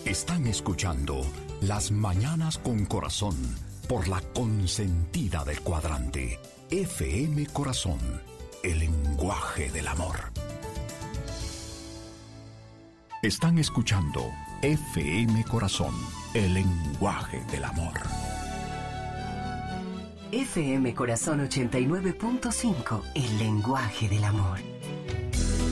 Están escuchando Las Mañanas con Corazón por la consentida del cuadrante. FM Corazón, el lenguaje del amor. Están escuchando FM Corazón, el lenguaje del amor. FM Corazón 89.5, el lenguaje del amor.